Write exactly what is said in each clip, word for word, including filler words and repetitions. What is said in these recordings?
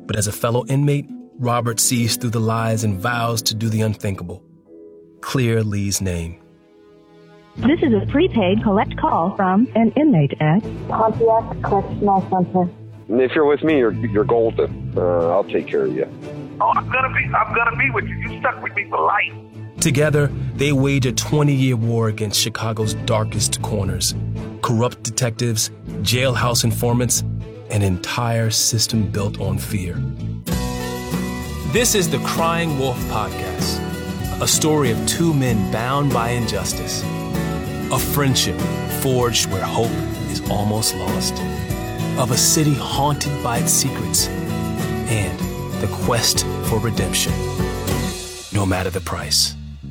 But as a fellow inmate, Robert sees through the lies and vows to do the unthinkable. Clear Lee's name. This is a prepaid collect call from an inmate at Pontiac Correctional Center. If you're with me, you're you're golden. Uh, I'll take care of you. Oh, I'm gonna be, I'm gonna be with you. You stuck with me for life. Together, they wage a twenty-year war against Chicago's darkest corners. Corrupt detectives, jailhouse informants, an entire system built on fear. This is the Crying Wolf Podcast, a story of two men bound by injustice. A friendship forged where hope is almost lost. Of a city haunted by its secrets. And the quest for redemption, no matter the price.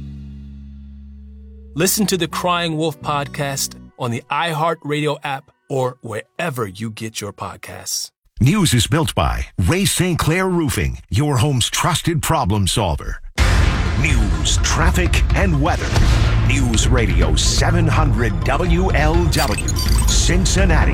Listen to the Crying Wolf Podcast on the iHeartRadio app or wherever you get your podcasts. News is built by Ray Saint Clair Roofing, your home's trusted problem solver. News, traffic, and weather. News Radio seven hundred W L W, Cincinnati.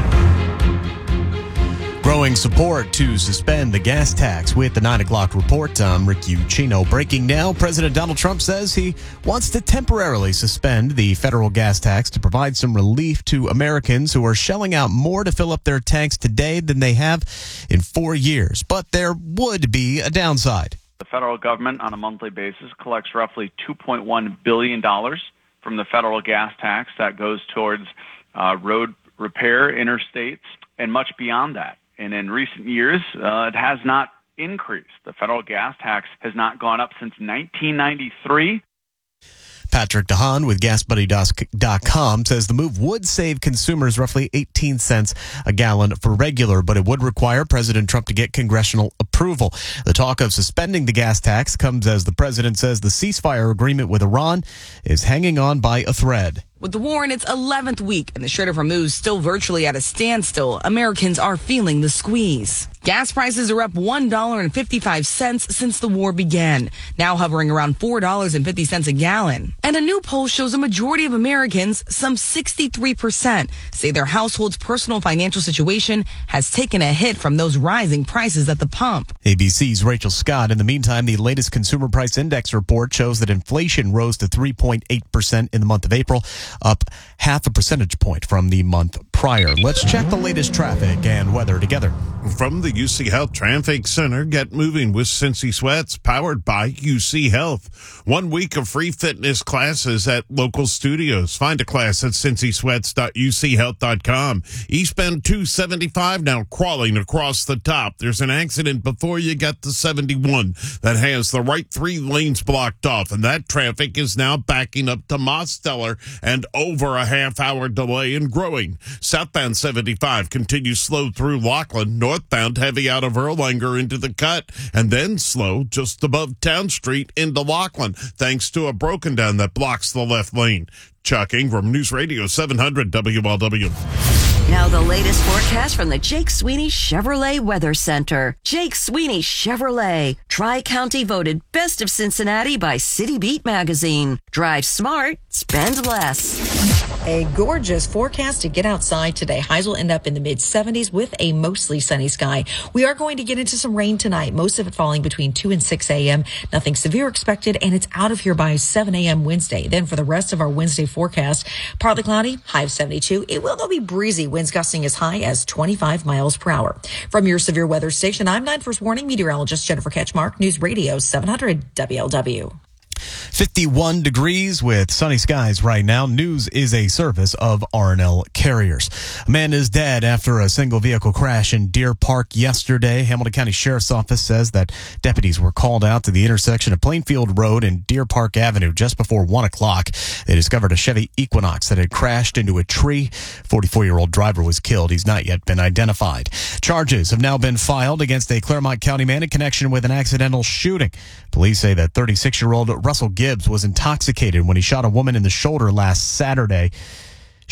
Growing support to suspend the gas tax with the nine o'clock report. I'm Rick Ucchino. Breaking now, President Donald Trump says he wants to temporarily suspend the federal gas tax to provide some relief to Americans who are shelling out more to fill up their tanks today than they have in four years. But there would be a downside. The federal government on a monthly basis collects roughly two point one billion dollars from the federal gas tax that goes towards uh, road repair, interstates, and much beyond that. And in recent years, uh, it has not increased. The federal gas tax has not gone up since nineteen ninety-three. Patrick DeHaan with gas buddy dot com says the move would save consumers roughly eighteen cents a gallon for regular, but it would require President Trump to get congressional approval. The talk of suspending the gas tax comes as the president says the ceasefire agreement with Iran is hanging on by a thread. With the war in its eleventh week and the Strait of Hormuz still virtually at a standstill, Americans are feeling the squeeze. Gas prices are up one dollar and fifty-five cents since the war began, now hovering around four dollars and fifty cents a gallon. And a new poll shows a majority of Americans, some sixty-three percent, say their household's personal financial situation has taken a hit from those rising prices at the pump. A B C's Rachel Scott. In the meantime, the latest Consumer Price Index report shows that inflation rose to three point eight percent in the month of April, up half a percentage point from the month prior. Let's check the latest traffic and weather together. From the U C Health Traffic Center, get moving with Cincy Sweats, powered by U C Health. One week of free fitness classes at local studios. Find a class at cincy sweats dot u c health dot com. Eastbound two seventy-five now crawling across the top. There's an accident before you get to seventy-one that has the right three lanes blocked off, and that traffic is now backing up to Mosteller and over a half hour delay and growing. Southbound seventy-five continues slow through Laughlin. Northbound heavy out of Erlanger into the cut, and then slow just above Town Street into Laughlin, thanks to a broken down that blocks the left lane. Chuck Ingram, News Radio seven hundred W L W. Now the latest forecast from the Jake Sweeney Chevrolet Weather Center. Jake Sweeney Chevrolet, Tri-County voted Best of Cincinnati by City Beat magazine. Drive smart, spend less. A gorgeous forecast to get outside today. Highs will end up in the mid seventies with a mostly sunny sky. We are going to get into some rain tonight, most of it falling between two and six a.m. Nothing severe expected, and it's out of here by seven a.m. Wednesday. Then for the rest of our Wednesday forecast, partly cloudy, high of seventy-two. It will, though, be breezy. Winds gusting as high as twenty-five miles per hour. From your severe weather station, I'm nine First Warning meteorologist Jennifer Ketchmark, News Radio seven hundred W L W. fifty-one degrees with sunny skies right now. News is a service of R and L Carriers. A man is dead after a single vehicle crash in Deer Park yesterday. Hamilton County Sheriff's Office says that deputies were called out to the intersection of Plainfield Road and Deer Park Avenue just before one o'clock. They discovered a Chevy Equinox that had crashed into a tree. forty-four-year-old driver was killed. He's not yet been identified. Charges have now been filed against a Claremont County man in connection with an accidental shooting. Police say that thirty-six-year-old Russell Gibbs was intoxicated when he shot a woman in the shoulder last Saturday.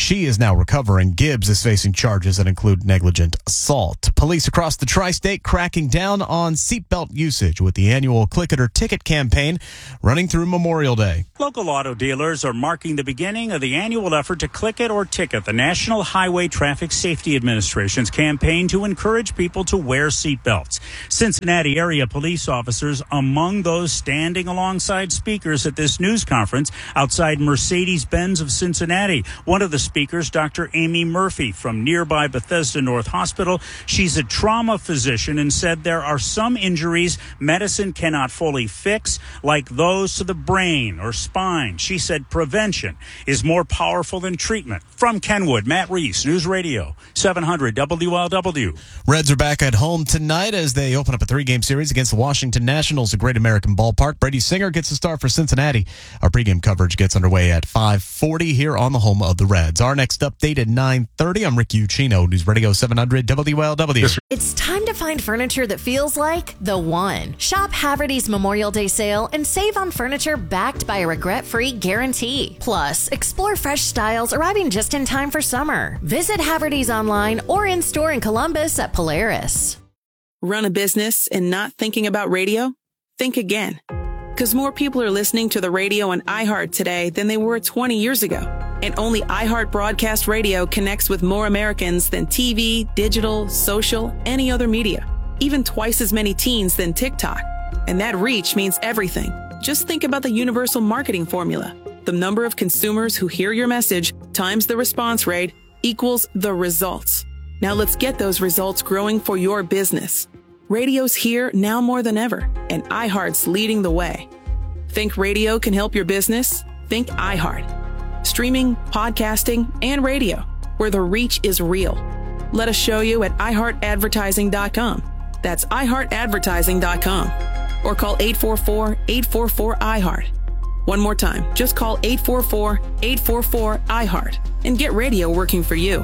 She is now recovering. Gibbs is facing charges that include negligent assault. Police across the tri-state cracking down on seatbelt usage with the annual Click It or Ticket campaign running through Memorial Day. Local auto dealers are marking the beginning of the annual effort to Click It or Ticket, the National Highway Traffic Safety Administration's campaign to encourage people to wear seatbelts. Cincinnati area police officers among those standing alongside speakers at this news conference outside Mercedes-Benz of Cincinnati. One of the speakers, Doctor Amy Murphy from nearby Bethesda North Hospital. She's a trauma physician and said there are some injuries medicine cannot fully fix, like those to the brain or spine. She said prevention is more powerful than treatment. From Kenwood, Matt Reese, News Radio, seven hundred W L W. Reds are back at home tonight as they open up a three-game series against the Washington Nationals at Great American Ballpark. Brady Singer gets a start for Cincinnati. Our pregame coverage gets underway at five forty here on the home of the Reds. Our next update at nine thirty. I'm Rick Ucchino, News Radio seven hundred W L W. It's time to find furniture that feels like the one. Shop Haverty's Memorial Day sale and save on furniture backed by a regret-free guarantee. Plus, explore fresh styles arriving just in time for summer. Visit Haverty's online or in-store in Columbus at Polaris. Run a business and not thinking about radio? Think again. Because more people are listening to the radio on iHeart today than they were twenty years ago. And only iHeart Broadcast Radio connects with more Americans than T V, digital, social, any other media. Even twice as many teens than TikTok. And that reach means everything. Just think about the universal marketing formula. The number of consumers who hear your message times the response rate equals the results. Now let's get those results growing for your business. Radio's here now more than ever, and iHeart's leading the way. Think radio can help your business? Think iHeart. Streaming, podcasting, and radio, where the reach is real. Let us show you at i heart advertising dot com. That's i heart advertising dot com. Or call eight four four, eight four four, I heart. One more time, just call eight four four, eight four four, I heart and get radio working for you.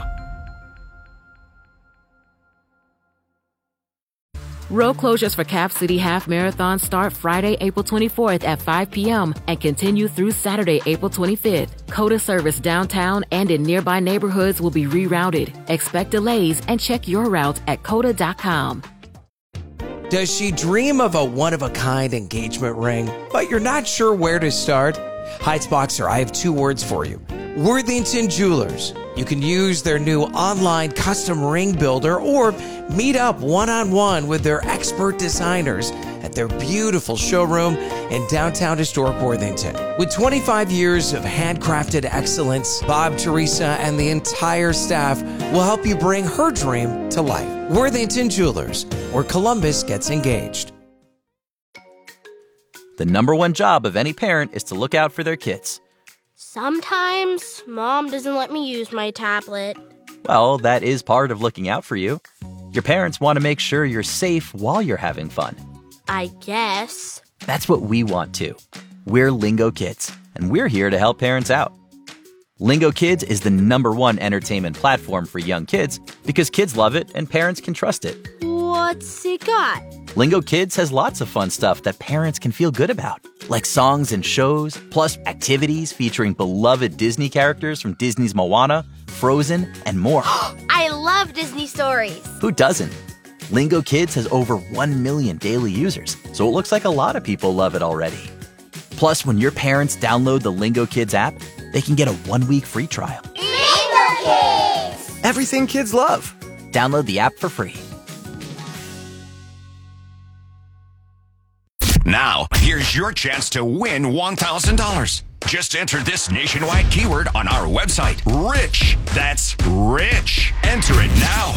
Road closures for Cap City Half Marathon start Friday, April twenty-fourth at five p.m. and continue through Saturday, April twenty-fifth. COTA service downtown and in nearby neighborhoods will be rerouted. Expect delays and check your route at cota dot com. Does she dream of a one-of-a-kind engagement ring, but you're not sure where to start? Heights Boxer, I have two words for you. Worthington Jewelers. You can use their new online custom ring builder or meet up one-on-one with their expert designers at their beautiful showroom in downtown historic Worthington. With twenty-five years of handcrafted excellence, Bob, Teresa, and the entire staff will help you bring her dream to life. Worthington Jewelers, where Columbus gets engaged. The number one job of any parent is to look out for their kids. Sometimes Mom doesn't let me use my tablet. Well, that is part of looking out for you. Your parents want to make sure you're safe while you're having fun. I guess. That's what we want too. We're Lingo Kids, and we're here to help parents out. Lingo Kids is the number one entertainment platform for young kids because kids love it and parents can trust it. What's it got? Lingo Kids has lots of fun stuff that parents can feel good about, like songs and shows, plus activities featuring beloved Disney characters from Disney's Moana, Frozen, and more. I love Disney stories. Who doesn't? Lingo Kids has over one million daily users, so it looks like a lot of people love it already. Plus, when your parents download the Lingo Kids app, they can get a one-week free trial. Lingo Kids! Everything kids love. Download the app for free. Now, here's your chance to win one thousand dollars. Just enter this nationwide keyword on our website, RICH. That's RICH. Enter it now.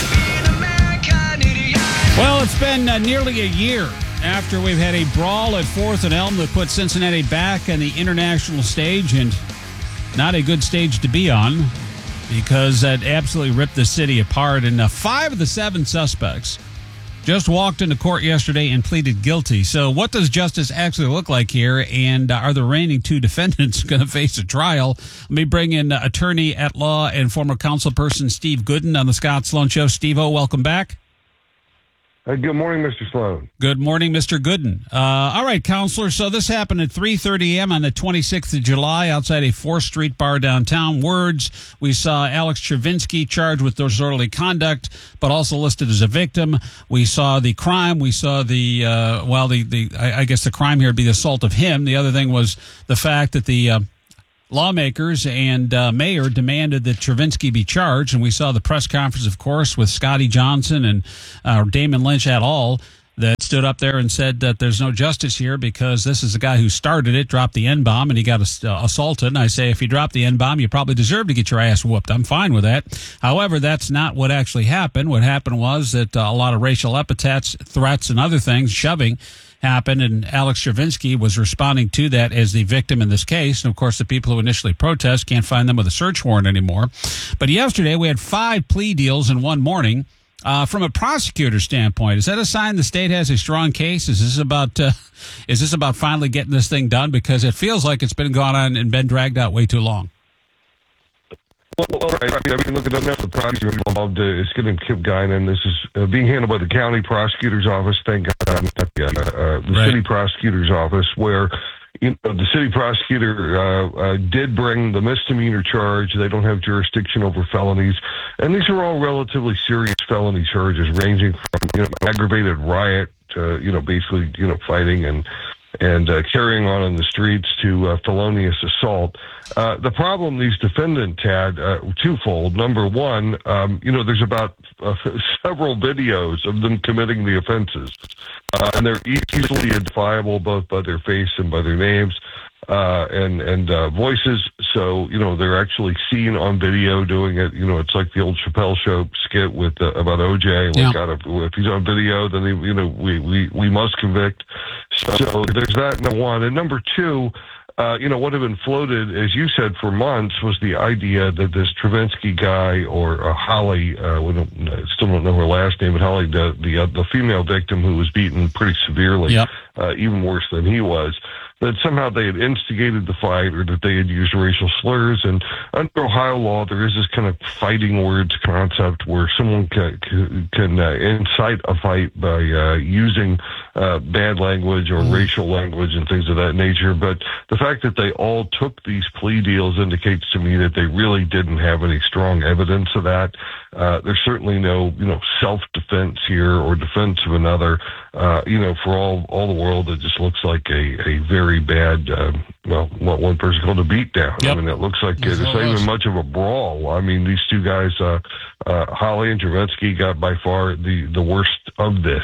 Well, it's been uh, nearly a year after we've had a brawl at fourth and Elm that put Cincinnati back on the international stage, and not a good stage to be on because that absolutely ripped the city apart. And uh, five of the seven suspects just walked into court yesterday and pleaded guilty. So what does justice actually look like here? And uh, are the remaining two defendants going to face a trial? Let me bring in uh, attorney at law and former councilperson Steve Gooden on the Scott Sloan Show. Steve-O, welcome back. Uh, good morning, Mister Sloan. Good morning, Mister Gooden. Uh, all right, Counselor. So this happened at three thirty a.m. on the twenty-sixth of July outside a fourth Street bar downtown. Words, we saw Alex Chervinsky charged with disorderly conduct, but also listed as a victim. We saw the crime. We saw the, uh, well, the, the I, I guess the crime here would be the assault of him. The other thing was the fact that the uh, lawmakers and uh, mayor demanded that Chervinsky be charged, and we saw the press conference, of course, with Scotty Johnson and uh, Damon Lynch et al. That stood up there and said that there's no justice here because this is the guy who started it, dropped the N-bomb, and he got uh, assaulted. And I say, if you drop the N-bomb, you probably deserve to get your ass whooped. I'm fine with that. However, that's not what actually happened. What happened was that uh, a lot of racial epithets, threats, and other things, shoving, happened, and Alex Chervinsky was responding to that as the victim in this case. And, of course, the people who initially protest can't find them with a search warrant anymore. But yesterday we had five plea deals in one morning. Uh, from a prosecutor standpoint, is that a sign the state has a strong case? Is this about uh, is this about finally getting this thing done? Because it feels like it's been going on and been dragged out way too long. Well, all right. I mean, look at that. The prosecutor involved uh, is getting Kip Guinan. This is uh, being handled by the county prosecutor's office. Thank God, not the, uh, uh, the right. city prosecutor's office, where you know, the city prosecutor uh, uh, did bring the misdemeanor charge. They don't have jurisdiction over felonies, and these are all relatively serious felony charges, ranging from you know aggravated riot to you know basically you know fighting and. and uh, carrying on in the streets to uh, felonious assault. Uh, the problem these defendants had, uh, twofold. Number one, um, you know, there's about uh, several videos of them committing the offenses, uh, and they're easily identifiable both by their face and by their names uh, and and uh, voices. So, you know, they're actually seen on video doing it. You know, it's like the old Chappelle Show skit with uh, about O J. Like, yeah. God, if, if he's on video, then, he, you know, we, we, we must convict. So, so there's that, number one. And number two, uh, you know, what had been floated, as you said, for months was the idea that this Chervinsky guy or uh, Holly, uh, we don't, still don't know her last name, but Holly, the the, uh, the female victim who was beaten pretty severely, yep. uh, even worse than he was, that somehow they had instigated the fight or that they had used racial slurs. And under Ohio law, there is this kind of fighting words concept where someone can, can uh, incite a fight by uh, using uh, bad language or mm. racial language and things of that nature. But the fact that they all took these plea deals indicates to me that they really didn't have any strong evidence of that. Uh, there's certainly no, you know, self-defense here or defense of another. Uh, you know, for all all the world, it just looks like a, a very bad, uh, well, what one person called a beatdown. Yep. I mean, it looks like it's not even much of a brawl. I mean, these two guys, uh, uh, Holly and Chervinsky, got by far the, the worst of this.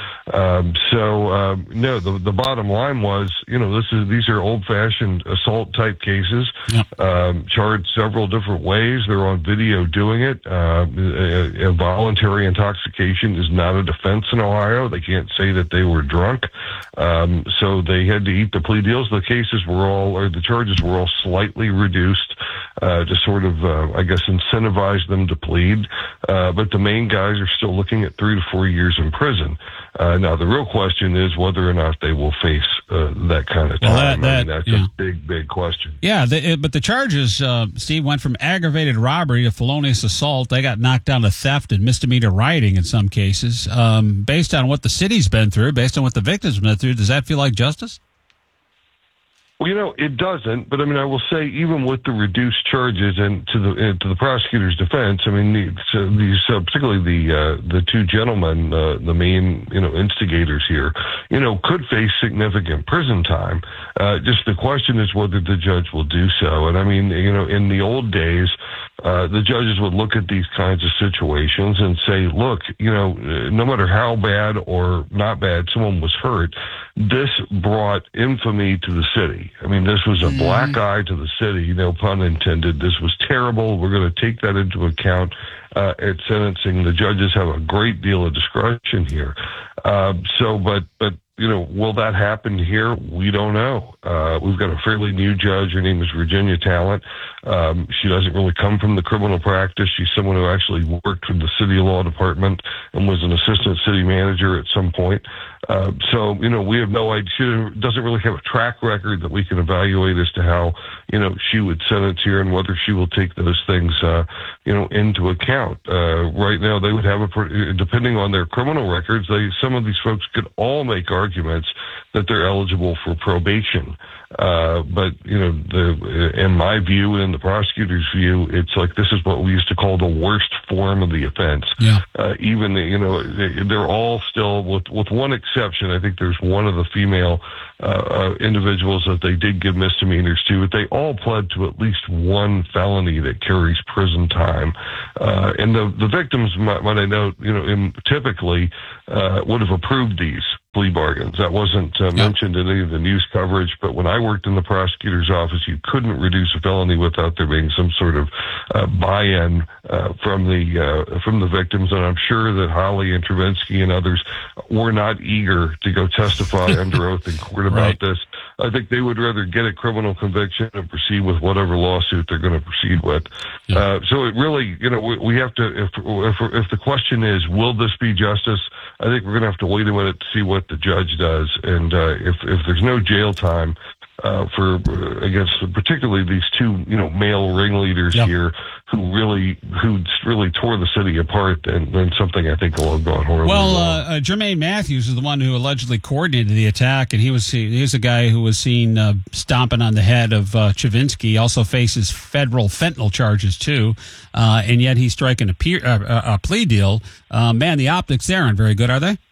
Um, so, um, no, the, the bottom line was, you know, this is, these are old fashioned assault type cases, yep. um, charged several different ways. They're on video doing it. Uh, a, a voluntary intoxication is not a defense in Ohio. They can't say that they were drunk. Um, so they had to eat the plea deals. The cases were all, or the charges were all slightly reduced, uh, to sort of, uh, I guess, incentivize them to plead. Uh, but the main guys are still looking at three to four years in prison. Uh, now, the real question is whether or not they will face uh, that kind of time. Well, that, that, I mean, that's yeah. a big, big question. Yeah, the, it, but the charges, uh, Steve, went from aggravated robbery to felonious assault. They got knocked down to theft and misdemeanor rioting in some cases. Um, based on what the city's been through, based on what the victims been through, does that feel like justice? Well, you know, it doesn't. But I mean, I will say, even with the reduced charges, and to the uh, to the prosecutor's defense, I mean, the, so these uh, particularly the uh, the two gentlemen, uh, the main you know instigators here, you know, could face significant prison time. Uh, just the question is whether the judge will do so. And I mean, you know, in the old days, uh, the judges would look at these kinds of situations and say, look, you know, no matter how bad or not bad someone was hurt, this brought infamy to the city. I mean, this was a mm-hmm. black eye to the city, no pun intended. This was terrible. We're going to take that into account uh, at sentencing. The judges have a great deal of discretion here. Uh, so, but, but, you know, will that happen here? We don't know. Uh, we've got a fairly new judge. Her name is Virginia Talent. Um, she doesn't really come from the criminal practice. She's someone who actually worked with the city law department and was an assistant city manager at some point. Uh, so, you know, we have no idea. She doesn't really have a track record that we can evaluate as to how, you know, she would sentence here and whether she will take those things, uh, you know, into account. Uh, right now, they would have a, depending on their criminal records, they, some of these folks could all make arguments that they're eligible for probation. Uh, but, you know, the, in my view and in the prosecutor's view, it's like this is what we used to call the worst form of the offense. Yeah. Uh, even, you know, they're all still, with, with one exception, I think there's one of the female uh, uh, individuals that they did give misdemeanors to, but they all pled to at least one felony that carries prison time. Uh, and the, the victims, might, might I note, you know, in, typically uh, would have approved these plea bargains. That wasn't uh, mentioned in any of the news coverage, but when I worked in the prosecutor's office, you couldn't reduce a felony without there being some sort of uh, buy-in uh, from the uh, from the victims, and I'm sure that Holly and Travinsky and others were not eager to go testify under oath in court about right. this. I think they would rather get a criminal conviction and proceed with whatever lawsuit they're going to proceed with. Yeah. Uh, so it really, you know, we, we have to, if, if if the question is, will this be justice? I think we're going to have to wait a minute to see what the judge does, and uh, if if there's no jail time uh, for uh, against particularly these two, you know, male ringleaders yep. here who really who really tore the city apart, and then something I think will have gone horribly well, wrong. Uh, uh, Jermaine Matthews is the one who allegedly coordinated the attack, and he was he was a guy who was seen uh, stomping on the head of uh, Chavinsky. He also faces federal fentanyl charges too, uh, and yet he's striking a, peer, uh, a plea deal. Uh, man, the optics there aren't very good, are they?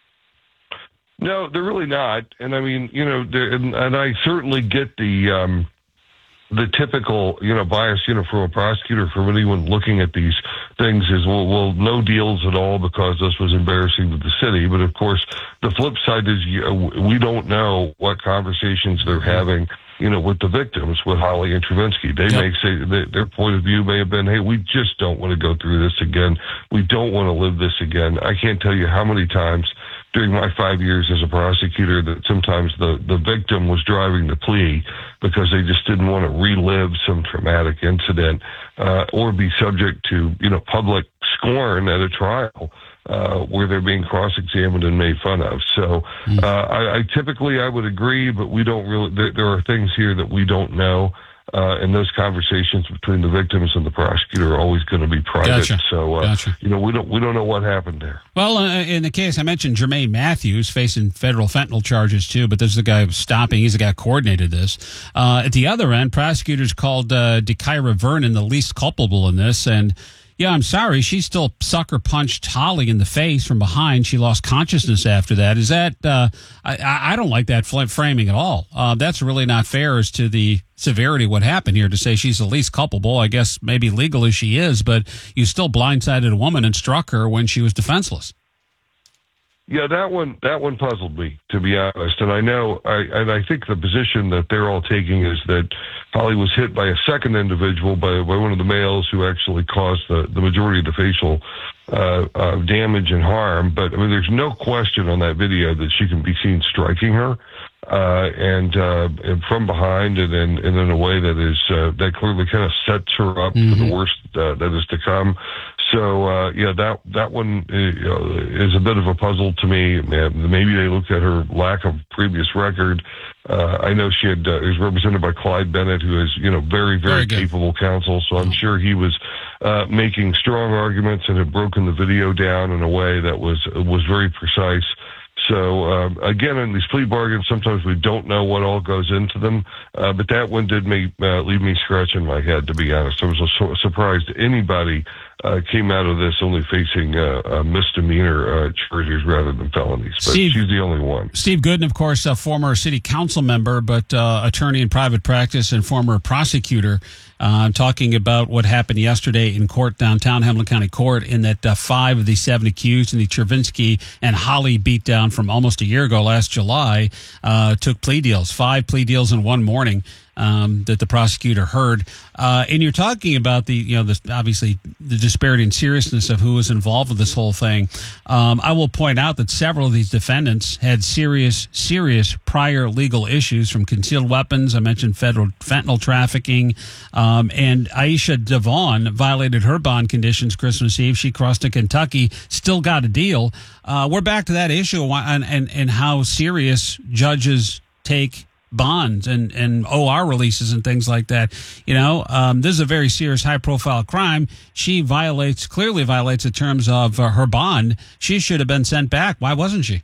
No, they're really not. And I mean, you know, and, and I certainly get the um, the typical, you know, bias, you know, from a prosecutor, from anyone looking at these things is, well, well, no deals at all because this was embarrassing to the city. But of course, the flip side is we don't know what conversations they're having, you know, with the victims, with Holly and Travinsky. They yep. may say that their point of view may have been, hey, we just don't want to go through this again. We don't want to live this again. I can't tell you how many times during my five years as a prosecutor that sometimes the, the victim was driving the plea because they just didn't want to relive some traumatic incident uh, or be subject to, you know, public scorn at a trial uh, where they're being cross-examined and made fun of. So uh, I, I typically I would agree, but we don't really, there, there are things here that we don't know. Uh, and those conversations between the victims and the prosecutor are always going to be private. Gotcha. So, uh, gotcha. you know, we don't we don't know what happened there. Well, uh, in the case I mentioned, Jermaine Matthews facing federal fentanyl charges too, but this is the guy who's stopping. He's the guy who coordinated this. Uh, at the other end, prosecutors called uh, DeKyra Vernon the least culpable in this, and yeah, I'm sorry, she still sucker punched Holly in the face from behind. She lost consciousness after that. Is that? Uh, I, I don't like that framing at all. Uh, that's really not fair as to the severity of what happened here. To say she's the least culpable, I guess maybe legal as she is, but you still blindsided a woman and struck her when she was defenseless. Yeah, that one that one puzzled me, to be honest. And I know, I, and I think the position that they're all taking is that Holly was hit by a second individual, by, by one of the males who actually caused the, the majority of the facial uh, uh, damage and harm. But I mean, there's no question on that video that she can be seen striking her. Uh, and, uh, and from behind and in, and in a way that is, uh, that clearly kind of sets her up mm-hmm. for the worst, uh, that is to come. So, uh, yeah, that, that one uh, is a bit of a puzzle to me. Maybe they looked at her lack of previous record. Uh, I know she had, uh, is represented by Clyde Bennett, who is, you know, very, very, very capable counsel. So I'm sure he was, uh, making strong arguments and had broken the video down in a way that was, was very precise. So, um, again, in these plea bargains, sometimes we don't know what all goes into them. Uh, but that one did make, uh, leave me scratching my head, to be honest. I was so surprised anybody uh, came out of this only facing uh, uh, misdemeanor uh, charges rather than felonies. But Steve, she's the only one. Steve Gooden, of course, a former city council member, but uh, attorney in private practice and former prosecutor. Uh, talking about what happened yesterday in court downtown Hamilton County Court, in that uh, five of the seven accused in the Travinsky and Holly beatdown from almost a year ago, last July, uh, took plea deals, five plea deals in one morning. um, that the prosecutor heard. Uh, and you're talking about the, you know, the, obviously the disparity and seriousness of who was involved with this whole thing. Um, I will point out that several of these defendants had serious, serious prior legal issues, from concealed weapons. I mentioned federal fentanyl trafficking. Um, and Aisha Devon violated her bond conditions Christmas Eve. She crossed to Kentucky, still got a deal. Uh, we're back to that issue and, and, and how serious judges take bonds and, and O R releases and things like that. You know, um, this is a very serious, high-profile crime. She violates, clearly violates the terms of uh, her bond. She should have been sent back. Why wasn't she?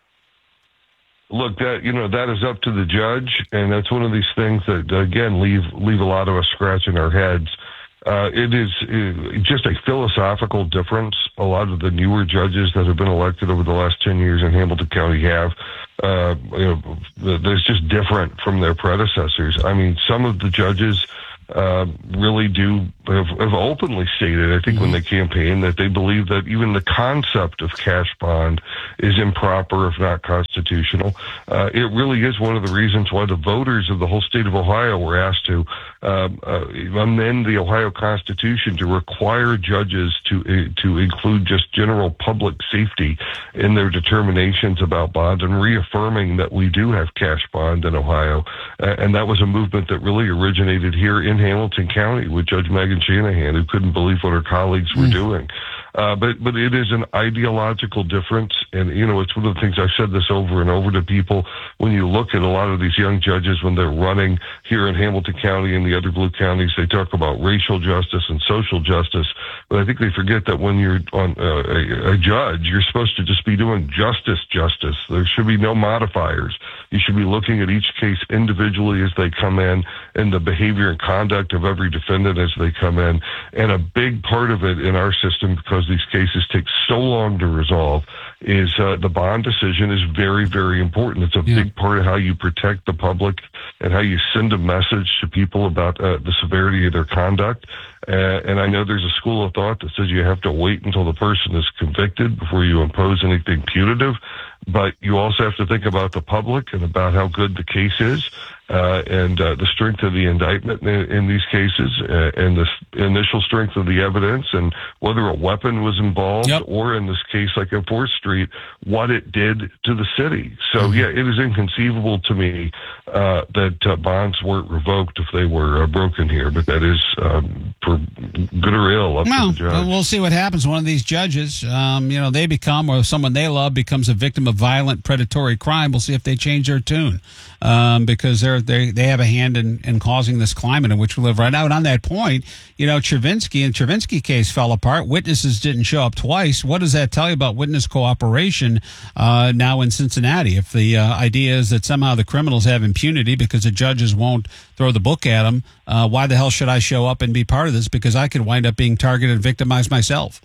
Look, that you know that is up to the judge, and that's one of these things that again leave leave a lot of us scratching our heads. Uh, it is uh, just a philosophical difference. A lot of the newer judges that have been elected over the last ten years in Hamilton County have. Uh, you know, that's just different from their predecessors. I mean, some of the judges uh, really do have, have openly stated, I think, mm-hmm. when they campaigned, that they believe that even the concept of cash bond is improper, if not constitutional. Uh, it really is one of the reasons why the voters of the whole state of Ohio were asked to um, uh, amend the Ohio Constitution to require judges to uh, to include just general public safety in their determinations about bond, and reaffirming that we do have cash bond in Ohio. Uh, and that was a movement that really originated here in Hamilton County with Judge Megan Shanahan, who couldn't believe what her colleagues were mm. doing. Uh, but but it is an ideological difference, and you know it's one of the things I've said this over and over to people. When you look at a lot of these young judges when they're running here in Hamilton County and the other blue counties, they talk about racial justice and social justice, but I think they forget that when you're on uh, a, a judge, you're supposed to just be doing justice, justice. There should be no modifiers. You should be looking at each case individually as they come in, and the behavior and conduct of every defendant as they come in. And a big part of it in our system, because these cases take so long to resolve, is uh, the bond decision is very, very important. It's a yeah. big part of how you protect the public and how you send a message to people about uh, the severity of their conduct. Uh, and I know there's a school of thought that says you have to wait until the person is convicted before you impose anything punitive. But you also have to think about the public and about how good the case is, uh, and uh, the strength of the indictment in, in these cases, uh, and the initial strength of the evidence, and whether a weapon was involved, yep. or in this case, like at fourth Street, what it did to the city. So, mm-hmm. yeah, it is inconceivable to me uh, that uh, bonds weren't revoked if they were uh, broken here, but that is um, for good or ill up well, to the judge. We'll see what happens. One of these judges, um, you know, they become, or someone they love becomes a victim of violent predatory crime. We'll see if they change their tune, um, because they're, they they have a hand in, in causing this climate in which we live right now. And on that point, you know, Chervinsky and Chervinsky case fell apart. Witnesses didn't show up twice. What does that tell you about witness cooperation uh, now in Cincinnati? If the uh, idea is that somehow the criminals have impunity because the judges won't throw the book at them, uh, why the hell should I show up and be part of this? Because I could wind up being targeted and victimized myself.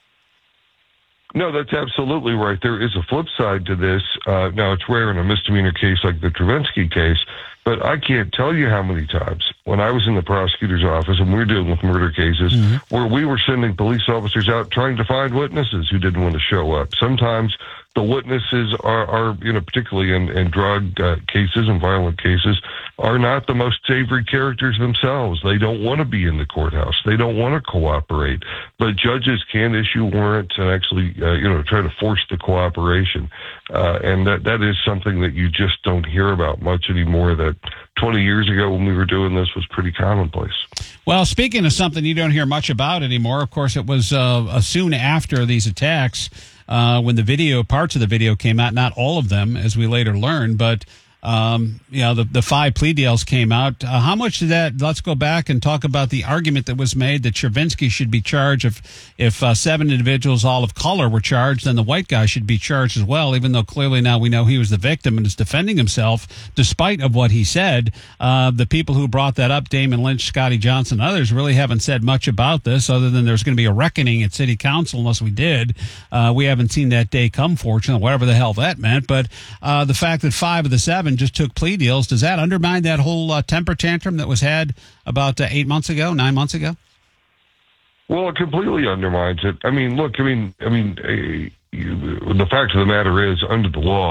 No, that's absolutely right. There is a flip side to this. Uh, now, it's rare in a misdemeanor case like the Chervinsky case, but I can't tell you how many times when I was in the prosecutor's office and we were dealing with murder cases mm-hmm. where we were sending police officers out trying to find witnesses who didn't want to show up. Sometimes the witnesses are, are you know, particularly in, in drug uh, cases and violent cases, are not the most savory characters themselves. They don't want to be in the courthouse. They don't want to cooperate. But judges can issue warrants and actually, uh, you know, try to force the cooperation. Uh, and that that is something that you just don't hear about much anymore. That twenty years ago when we were doing this was pretty commonplace. Well, speaking of something you don't hear much about anymore, of course, it was uh, soon after these attacks, Uh, when the video, parts of the video came out, not all of them, as we later learned, but, um, you know, the, the five plea deals came out. Uh, how much did that, let's go back and talk about the argument that was made that Chervinsky should be charged. If, if uh, seven individuals, all of color, were charged, then the white guy should be charged as well, even though clearly now we know he was the victim and is defending himself, despite of what he said. Uh, the people who brought that up, Damon Lynch, Scotty Johnson, and others, really haven't said much about this, other than there's going to be a reckoning at city council unless we did. Uh, we haven't seen that day come, fortunately, whatever the hell that meant. But uh, the fact that five of the seven just took plea deals, does that undermine that whole uh, temper tantrum that was had about uh, eight months ago, nine months ago? Well, it completely undermines it. I mean, look, I mean, I mean, uh, you, the fact of the matter is, under the law,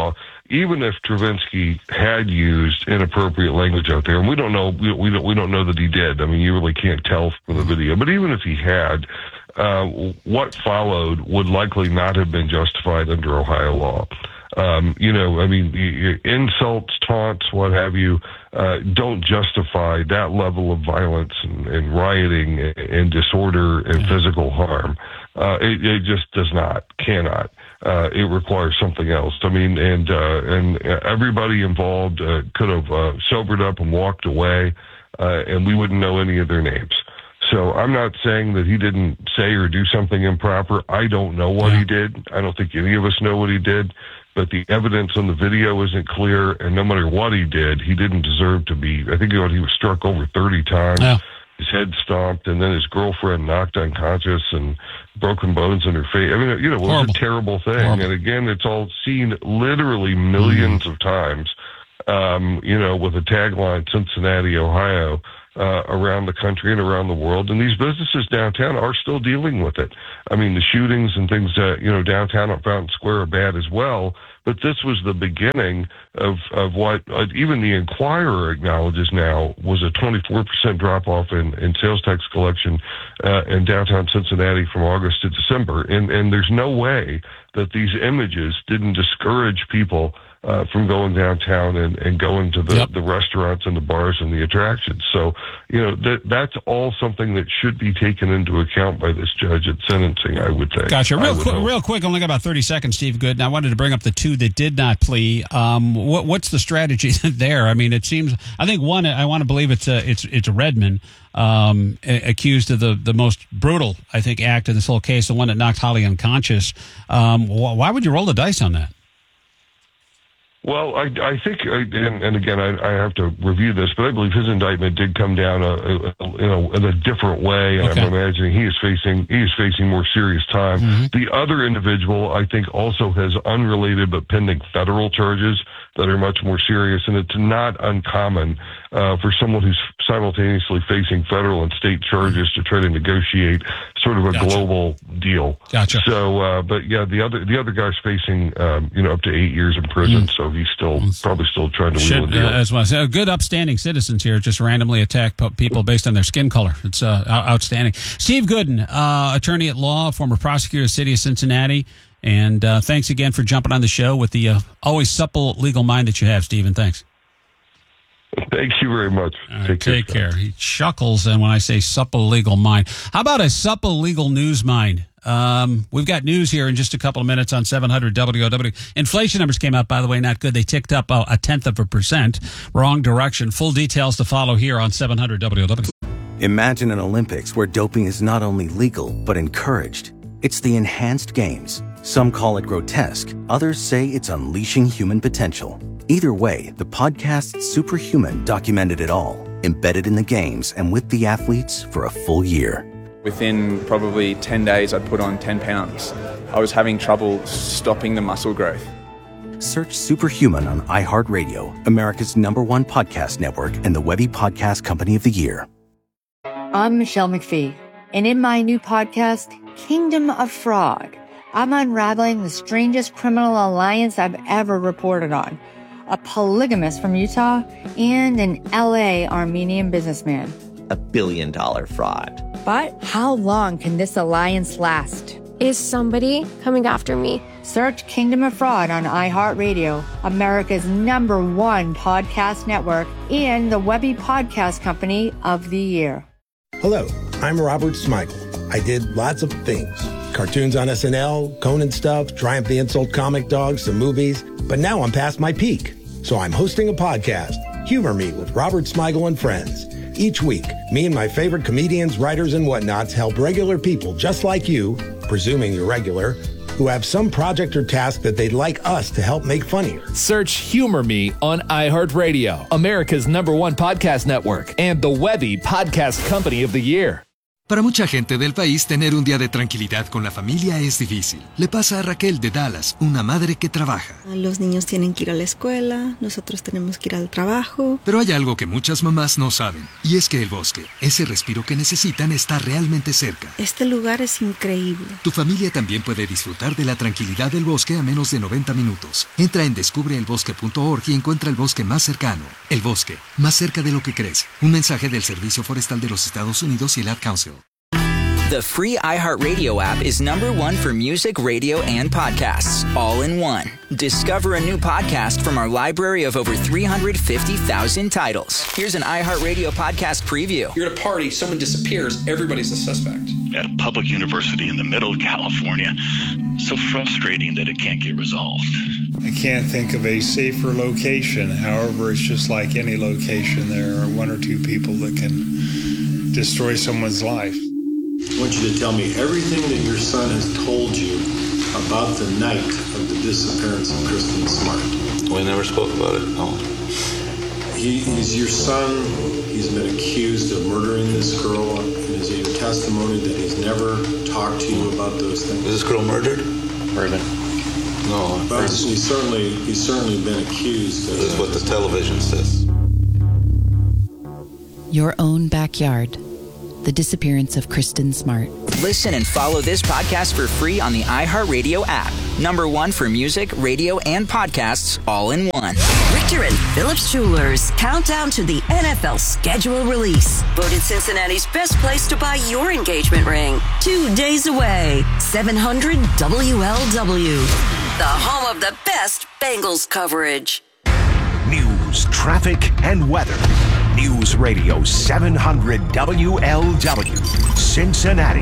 even if Travinsky had used inappropriate language out there, and we don't know, we, we don't, we don't know that he did. I mean, you really can't tell from the video. But even if he had, uh, what followed would likely not have been justified under Ohio law. Um, you know, I mean, insults, taunts, what have you, uh, don't justify that level of violence and, and rioting and disorder and physical harm. Uh, it, it just does not, cannot. Uh, it requires something else. I mean, and uh, and everybody involved uh, could have uh, sobered up and walked away, uh, and we wouldn't know any of their names. So I'm not saying that he didn't say or do something improper. I don't know what he did. I don't think any of us know what he did. But the evidence on the video isn't clear, and no matter what he did, he didn't deserve to be. I think he was struck over thirty times, yeah. His head stomped, and then his girlfriend knocked unconscious and broken bones in her face. I mean, you know, it was Horrible. a terrible thing. Horrible. And again, it's all seen literally millions mm. of times, um, you know, with a tagline, Cincinnati, Ohio, uh, around the country and around the world. And these businesses downtown are still dealing with it. I mean, the shootings and things, uh, you know, downtown at Fountain Square are bad as well. But this was the beginning of, of what uh, even the Inquirer acknowledges now was a twenty-four percent drop-off in, in sales tax collection uh, in downtown Cincinnati from August to December. And, and there's no way that these images didn't discourage people uh, from going downtown and, and going to the, yep. the restaurants and the bars and the attractions. So, you know, that that's all something that should be taken into account by this judge at sentencing, I would think. Gotcha. Real quick, real quick, only got about thirty seconds, Steve Gooden. I wanted to bring up the two that did not plea. Um, what, what's the strategy there? I mean, it seems, I think one, I want to believe it's a, it's, it's a Redmond, um, accused of the, the most brutal, I think, act in this whole case, the one that knocked Holly unconscious. Um, why would you roll the dice on that? Well, I, I think, and, and again, I, I have to review this, but I believe his indictment did come down a, a, a, you know, in a different way, and okay. I'm imagining he is facing he is facing more serious time. Mm-hmm. The other individual, I think, also has unrelated but pending federal charges that are much more serious, and it's not uncommon uh, for someone who's simultaneously facing federal and state charges to try to negotiate sort of a gotcha. global deal. Gotcha. So, uh, but yeah, the other the other guy's facing um, you know up to eight years in prison. Mm. So he's still probably still trying to wheel a deal. Uh, as well, so good upstanding citizens here just randomly attack people based on their skin color. It's uh, outstanding. Steve Gooden, uh, attorney at law, former prosecutor of the city of Cincinnati. And uh, thanks again for jumping on the show with the uh, always supple legal mind that you have, Stephen. Thanks. Thank you very much. Right, take take care. care. He chuckles, and when I say supple legal mind, how about a supple legal news mind? Um, we've got news here in just a couple of minutes on seven hundred W O W. Inflation numbers came out, by the way, not good. They ticked up a, a tenth of a percent. Wrong direction. Full details to follow here on seven hundred W O W. Imagine an Olympics where doping is not only legal, but encouraged. It's the Enhanced Games. Some call it grotesque. Others say it's unleashing human potential. Either way, the podcast Superhuman documented it all, embedded in the games and with the athletes for a full year. Within probably ten days, I'd put on ten pounds. I was having trouble stopping the muscle growth. Search Superhuman on iHeartRadio, America's number one podcast network and the Webby Podcast Company of the Year. I'm Michelle McPhee, and in my new podcast, Kingdom of Fraud, I'm unraveling the strangest criminal alliance I've ever reported on. A polygamist from Utah and an L A Armenian businessman. A billion dollar fraud. But how long can this alliance last? Is somebody coming after me? Search Kingdom of Fraud on iHeartRadio, America's number one podcast network, and the Webby Podcast Company of the Year. Hello, I'm Robert Smigel. I did lots of things. Cartoons on S N L, Conan stuff, Triumph the Insult comic dogs, some movies. But now I'm past my peak. So I'm hosting a podcast, Humor Me with Robert Smigel and Friends. Each week, me and my favorite comedians, writers, and whatnots help regular people just like you, presuming you're regular, who have some project or task that they'd like us to help make funnier. Search Humor Me on iHeartRadio, America's number one podcast network, and the Webby Podcast Company of the Year. Para mucha gente del país, tener un día de tranquilidad con la familia es difícil. Le pasa a Raquel de Dallas, una madre que trabaja. Los niños tienen que ir a la escuela, nosotros tenemos que ir al trabajo. Pero hay algo que muchas mamás no saben, y es que el bosque, ese respiro que necesitan, está realmente cerca. Este lugar es increíble. Tu familia también puede disfrutar de la tranquilidad del bosque a menos de noventa minutos. Entra en descubre el bosque punto org y encuentra el bosque más cercano. El bosque, más cerca de lo que crees. Un mensaje del Servicio Forestal de los Estados Unidos y el Ad Council. The free iHeartRadio app is number one for music, radio, and podcasts, all in one. Discover a new podcast from our library of over three hundred fifty thousand titles. Here's an iHeartRadio podcast preview. You're at a party, someone disappears, everybody's a suspect. At a public university in the middle of California, so frustrating that it can't get resolved. I can't think of a safer location. However, it's just like any location. There are one or two people that can destroy someone's life. I want you to tell me everything that your son has told you about the night of the disappearance of Kristen Smart. We never spoke about it, no. He, he's your son. He's been accused of murdering this girl. Is it your testimony that he's never talked to you about those things? Is this girl murdered? Murdered. No. But he's certainly, he's certainly been accused. This is what the television says. Your own backyard. The disappearance of Kristen Smart. Listen and follow this podcast for free on the iHeartRadio app. Number one for music, radio, and podcasts, all in one. Richter and Phillips Jewelers. Countdown to the N F L schedule release. Voted Cincinnati's best place to buy your engagement ring. Two days away. seven hundred W L W. The home of the best Bengals coverage. News, traffic, and weather. News Radio seven hundred W L W, Cincinnati.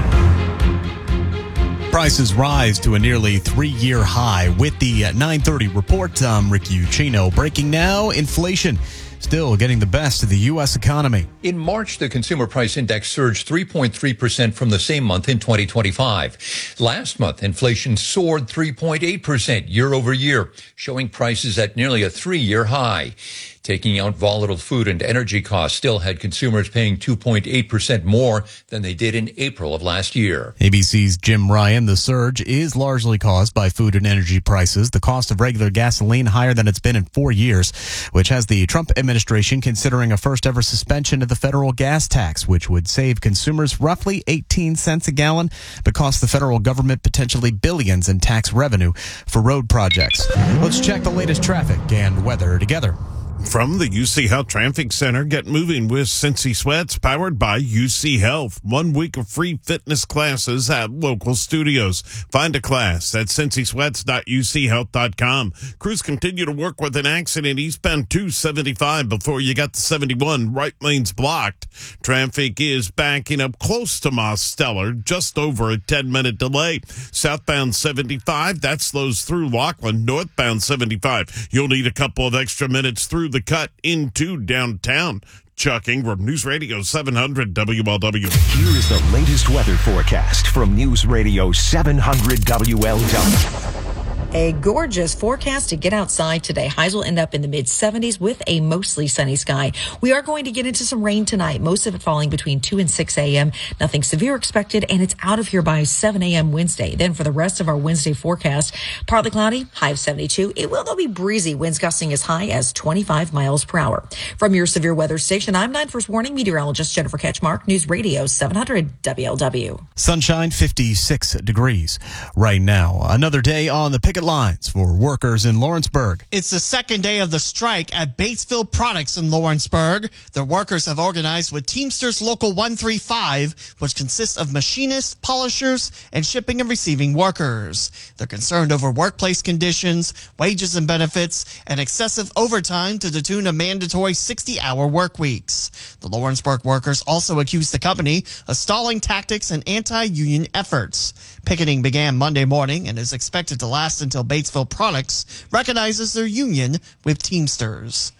Prices rise to a nearly three-year high with the nine thirty report. I'm Ricky Ucino. Breaking now, inflation still getting the best of the U S economy. In March, the Consumer Price Index surged three point three percent from the same month in twenty twenty-five. Last month, inflation soared three point eight percent year over year, showing prices at nearly a three-year high. Taking out volatile food and energy costs still had consumers paying two point eight percent more than they did in April of last year. A B C's Jim Ryan. The surge is largely caused by food and energy prices. The cost of regular gasoline higher than it's been in four years, which has the Trump administration considering a first-ever suspension of the federal gas tax, which would save consumers roughly eighteen cents a gallon, but cost the federal government potentially billions in tax revenue for road projects. Let's check the latest traffic and weather together. From the U C Health Traffic Center, get moving with Cincy Sweats, powered by U C Health. One week of free fitness classes at local studios. Find a class at cincy sweats dot u c health dot com. Crews continue to work with an accident eastbound two seventy-five before you got the seventy-one. Right lane's blocked. Traffic is backing up close to Mosteller, just over a ten-minute delay. Southbound seventy-five, that slows through Laughlin. Northbound seventy-five, you'll need a couple of extra minutes through the cut into downtown. Chuck Ingram, News Radio seven hundred W L W. Here is the latest weather forecast from News Radio seven hundred W L W. A gorgeous forecast to get outside today. Highs will end up in the mid seventies with a mostly sunny sky. We are going to get into some rain tonight, most of it falling between two and six a.m. Nothing severe expected, and it's out of here by seven a.m. Wednesday. Then for the rest of our Wednesday forecast, partly cloudy, high of seventy-two. It will, though, be breezy, winds gusting as high as twenty-five miles per hour. From your severe weather station, I'm nine First Warning meteorologist Jennifer Ketchmark, News Radio seven hundred W L W. Sunshine, fifty-six degrees right now. Another day on the picket lines for workers in Lawrenceburg. It's the second day of the strike at Batesville Products in Lawrenceburg. The workers have organized with Teamsters Local one thirty-five, which consists of machinists, polishers, and shipping and receiving workers. They're concerned over workplace conditions, wages and benefits, and excessive overtime to the tune of mandatory sixty-hour work weeks. The Lawrenceburg workers also accused the company of stalling tactics and anti-union efforts. Picketing began Monday morning and is expected to last until Batesville Products recognizes their union with Teamsters.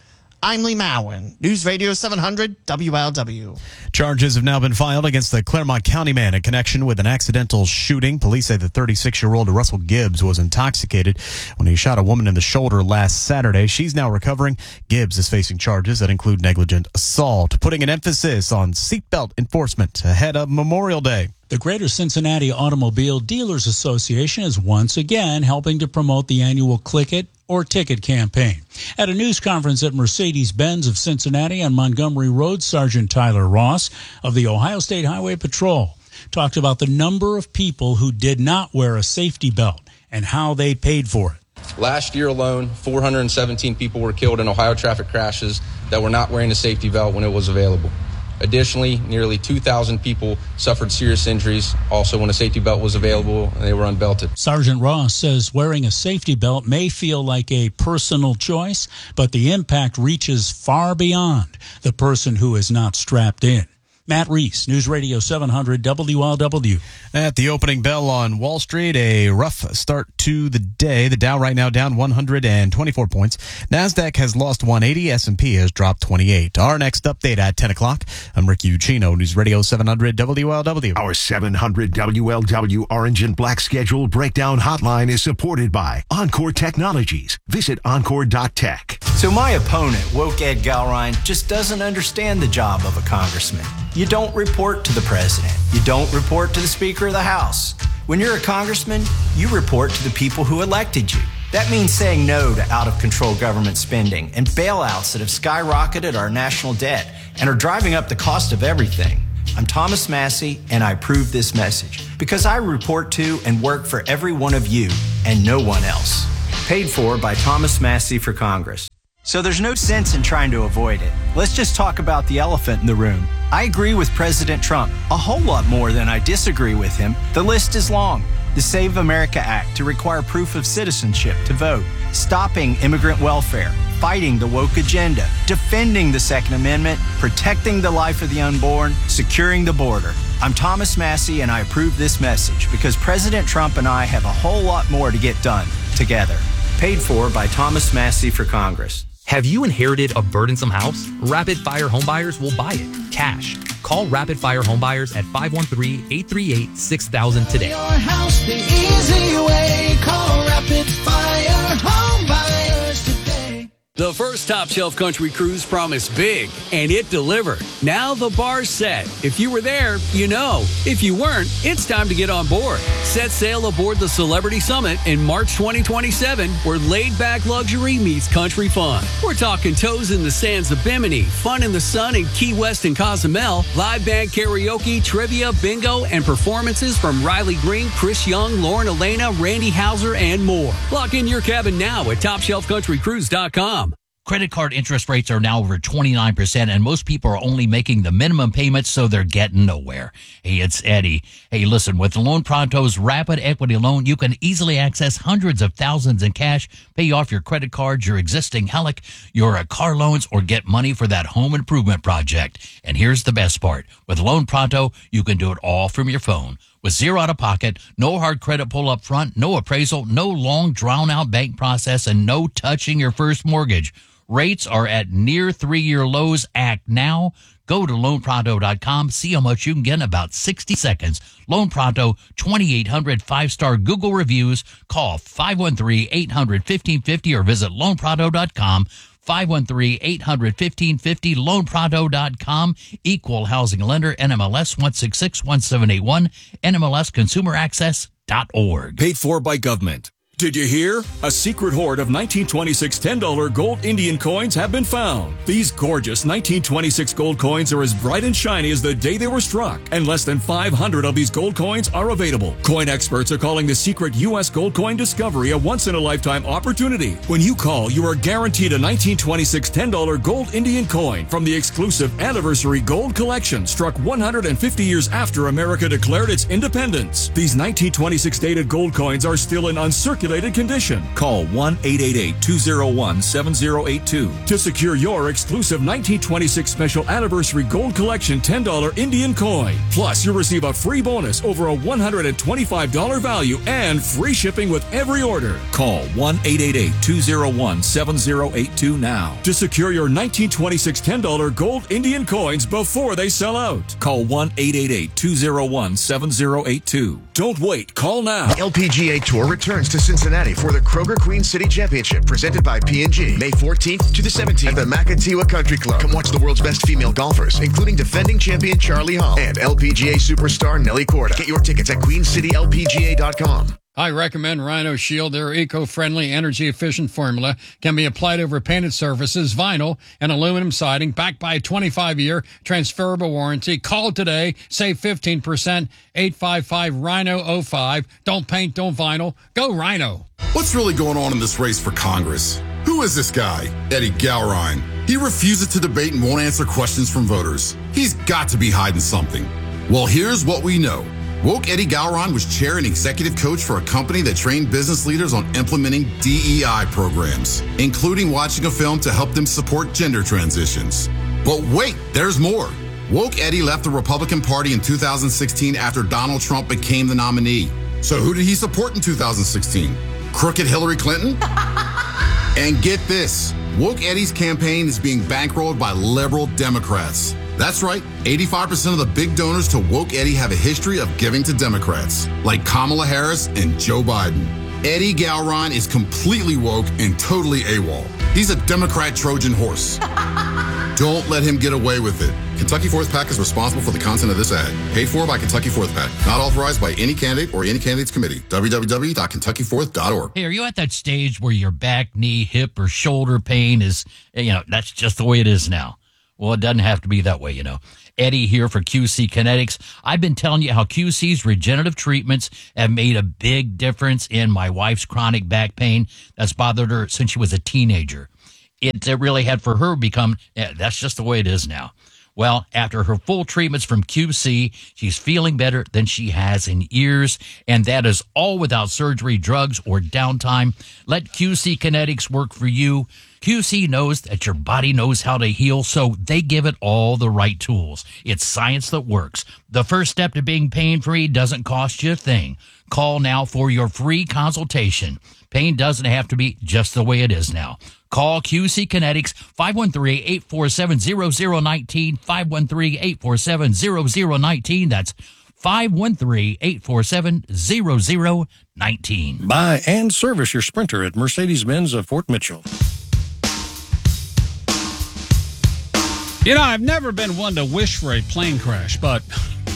I'm Lee Mowen, News Radio seven hundred W L W. Charges have now been filed against the Claremont County man in connection with an accidental shooting. Police say the thirty-six-year-old Russell Gibbs was intoxicated when he shot a woman in the shoulder last Saturday. She's now recovering. Gibbs is facing charges that include negligent assault, putting an emphasis on seatbelt enforcement ahead of Memorial Day. The Greater Cincinnati Automobile Dealers Association is once again helping to promote the annual Click It or Ticket campaign. At a news conference at Mercedes-Benz of Cincinnati on Montgomery Road, Sergeant Tyler Ross of the Ohio State Highway Patrol talked about the number of people who did not wear a safety belt and how they paid for it. Last year alone, four hundred seventeen people were killed in Ohio traffic crashes that were not wearing a safety belt when it was available. Additionally, nearly two thousand people suffered serious injuries, also when a safety belt was available and they were unbelted. Sergeant Ross says wearing a safety belt may feel like a personal choice, but the impact reaches far beyond the person who is not strapped in. Matt Reese, News Radio seven hundred W L W. At the opening bell on Wall Street, a rough start to the day. The Dow right now down one hundred twenty-four points. NASDAQ has lost one hundred eighty. S and P has dropped twenty-eight. Our next update at ten o'clock. I'm Rick Ucino, News Radio seven hundred W L W. Our seven hundred W L W Orange and Black Schedule Breakdown Hotline is supported by Encore Technologies. Visit encore dot tech. So my opponent, Woke Ed Galrine, just doesn't understand the job of a congressman. You don't report to the president. You don't report to the Speaker of the House. When you're a congressman, you report to the people who elected you. That means saying no to out-of-control government spending and bailouts that have skyrocketed our national debt and are driving up the cost of everything. I'm Thomas Massey, and I approve this message because I report to and work for every one of you and no one else. Paid for by Thomas Massey for Congress. So there's no sense in trying to avoid it. Let's just talk about the elephant in the room. I agree with President Trump a whole lot more than I disagree with him. The list is long. The Save America Act to require proof of citizenship to vote, stopping immigrant welfare, fighting the woke agenda, defending the Second Amendment, protecting the life of the unborn, securing the border. I'm Thomas Massey, and I approve this message because President Trump and I have a whole lot more to get done together. Paid for by Thomas Massey for Congress. Have you inherited a burdensome house? Rapid Fire Homebuyers will buy it cash. Call Rapid Fire Homebuyers at five one three, eight three eight, six thousand today. Your house the easy way. Call Rapid Fire Homebuyers today. The first Top Shelf Country Cruise promised big, and it delivered. Now the bar's set. If you were there, you know. If you weren't, it's time to get on board. Set sail aboard the Celebrity Summit in March twenty twenty-seven, where laid-back luxury meets country fun. We're talking toes in the sands of Bimini, fun in the sun in Key West and Cozumel, live band karaoke, trivia, bingo, and performances from Riley Green, Chris Young, Lauren Elena, Randy Hauser, and more. Lock in your cabin now at top shelf country cruise dot com. Credit card interest rates are now over twenty-nine percent, and most people are only making the minimum payments, so they're getting nowhere. Hey, it's Eddie. Hey, listen, with Loan Pronto's Rapid Equity Loan, you can easily access hundreds of thousands in cash, pay off your credit cards, your existing H E L C, your uh, car loans, or get money for that home improvement project. And here's the best part. With Loan Pronto, you can do it all from your phone. With zero out-of-pocket, no hard credit pull up front, no appraisal, no long, drawn-out bank process, and no touching your first mortgage. Rates are at near three-year lows. Act now. Go to loan pronto dot com. See how much you can get in about sixty seconds. Loan Pronto, twenty-eight hundred five-star Google reviews. Call five one three, eight hundred, fifteen fifty or visit loan pronto dot com. five one three, eight hundred, fifteen fifty, loan pronto dot com. Equal housing lender, N M L S one six six one seven eight one, N M L S consumer access dot org. Paid for by government. Did you hear? A secret hoard of nineteen twenty-six ten dollar gold Indian coins have been found. These gorgeous nineteen twenty-six gold coins are as bright and shiny as the day they were struck, and less than five hundred of these gold coins are available. Coin experts are calling the secret U S gold coin discovery a once-in-a-lifetime opportunity. When you call, you are guaranteed a nineteen twenty-six ten dollar gold Indian coin from the exclusive Anniversary Gold Collection, struck one hundred fifty years after America declared its independence. These nineteen twenty-six dated gold coins are still in uncirculated stipulated condition. Call one eight eight eight, two oh one, seven oh eight two to secure your exclusive nineteen twenty-six Special Anniversary Gold Collection ten dollar Indian coin. Plus, you'll receive a free bonus over a one hundred twenty-five dollars value and free shipping with every order. Call one eight eight eight, two oh one, seven oh eight two now to secure your nineteen twenty-six ten dollar gold Indian coins before they sell out. Call one eight eight eight, two oh one, seven oh eight two. Don't wait. Call now. The L P G A Tour returns to Cincinnati for the Kroger Queen City Championship, presented by P and G, May fourteenth to the seventeenth at the Makatiwa Country Club. Come watch the world's best female golfers, including defending champion Charlie Hall and L P G A superstar Nelly Corda. Get your tickets at queen city l p g a dot com. I recommend Rhino Shield. Their eco-friendly, energy-efficient formula can be applied over painted surfaces, vinyl, and aluminum siding, backed by a twenty-five year transferable warranty. Call today. Save fifteen percent. eight five five, rhino oh five. Don't paint, don't vinyl. Go Rhino. What's really going on in this race for Congress? Who is this guy? Eddie Gowrine. He refuses to debate and won't answer questions from voters. He's got to be hiding something. Well, here's what we know. Woke Eddie Gowron was chair and executive coach for a company that trained business leaders on implementing D E I programs, including watching a film to help them support gender transitions. But wait, there's more. Woke Eddie left the Republican Party in two thousand sixteen after Donald Trump became the nominee. So who did he support in two thousand sixteen? Crooked Hillary Clinton? And get this, Woke Eddie's campaign is being bankrolled by liberal Democrats. That's right, eighty-five percent of the big donors to Woke Eddie have a history of giving to Democrats, like Kamala Harris and Joe Biden. Eddie Gowron is completely woke and totally AWOL. He's a Democrat Trojan horse. Don't let him get away with it. Kentucky Fourth PAC is responsible for the content of this ad. Paid for by Kentucky Fourth PAC. Not authorized by any candidate or any candidate's committee. w w w dot kentucky fourth dot org. Hey, are you at that stage where your back, knee, hip, or shoulder pain is, you know, that's just the way it is now? Well, it doesn't have to be that way, you know. Eddie here for Q C Kinetics. I've been telling you how Q C's regenerative treatments have made a big difference in my wife's chronic back pain that's bothered her since she was a teenager. It, it really had for her become, yeah, that's just the way it is now. Well, after her full treatments from Q C, she's feeling better than she has in years, and that is all without surgery, drugs, or downtime. Let Q C Kinetics work for you. Q C knows that your body knows how to heal, so they give it all the right tools. It's science that works. The first step to being pain-free doesn't cost you a thing. Call now for your free consultation. Pain doesn't have to be just the way it is now. Call Q C Kinetics, five one three, eight four seven, zero zero one nine, five one three, eight four seven, zero zero one nine. That's five one three, eight four seven, zero zero one nine. Buy and service your Sprinter at Mercedes-Benz of Fort Mitchell. You know, I've never been one to wish for a plane crash, but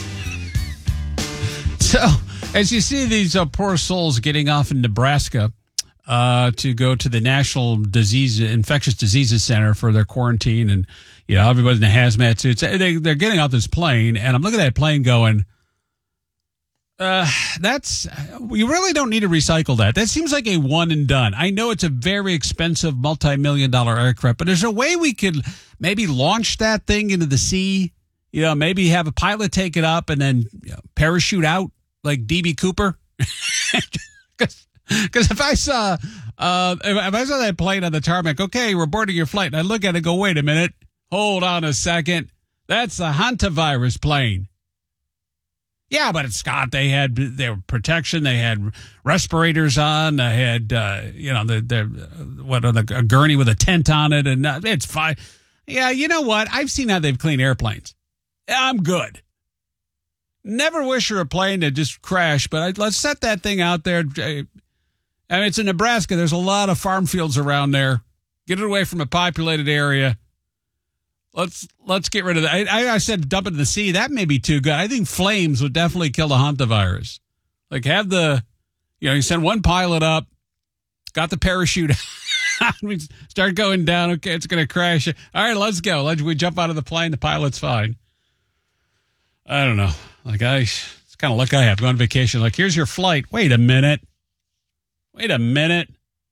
so as you see these uh, poor souls getting off in Nebraska uh, to go to the National Disease Infectious Diseases Center for their quarantine, and you know everybody's in the hazmat suits. They, they're getting off this plane, and I'm looking at that plane going, Uh, that's, you really don't need to recycle that. That seems like a one and done. I know it's a very expensive multi-million dollar aircraft, but there's a way we could maybe launch that thing into the sea, you know, maybe have a pilot take it up and then you know, parachute out like D B Cooper. Because if I saw, uh, if, if I saw that plane on the tarmac, okay, we're boarding your flight, and I look at it and go, wait a minute, hold on a second. That's a hantavirus plane. Yeah, but it's Scott. They had their protection. They had respirators on. They had, uh, you know, the, the what on the a gurney with a tent on it, and uh, it's fine. Yeah, you know what? I've seen how they've cleaned airplanes. I'm good. Never wish for a plane to just crash, but I, let's set that thing out there. I mean, it's in Nebraska. There's a lot of farm fields around there. Get it away from a populated area. Let's let's get rid of that. I, I said dump it in the sea. That may be too good. I think flames would definitely kill the hantavirus. Like have the, you know, you send one pilot up, got the parachute out, we start going down. Okay, it's going to crash. All right, let's go. Let's we jump out of the plane. The pilot's fine. I don't know. Like I, it's kind of luck I have. Go on vacation. Like here's your flight. Wait a minute. Wait a minute.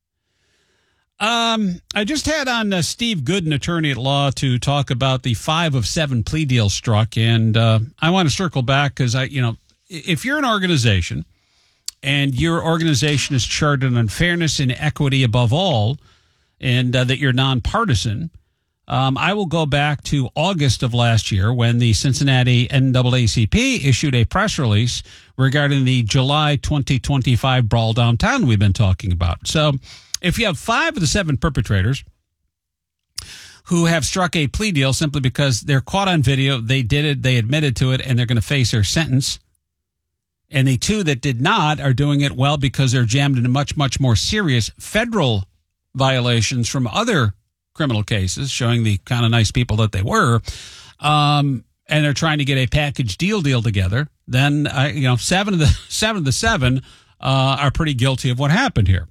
Um, I just had on uh, Steve Gooden, attorney at law, to talk about the five of seven plea deals struck. And uh, I want to circle back because I, you know, if you're an organization and your organization is chartered on fairness and equity above all, and uh, that you're nonpartisan, um, I will go back to August of last year when the Cincinnati N double A C P issued a press release regarding the July twenty twenty-five brawl downtown we've been talking about. So if you have five of the seven perpetrators who have struck a plea deal simply because they're caught on video, they did it, they admitted to it, and they're going to face their sentence, and the two that did not are doing it well because they're jammed into much, much more serious federal violations from other criminal cases, showing the kind of nice people that they were, um, and they're trying to get a package deal deal together, then uh, you know seven of the seven of the seven uh, are pretty guilty of what happened here.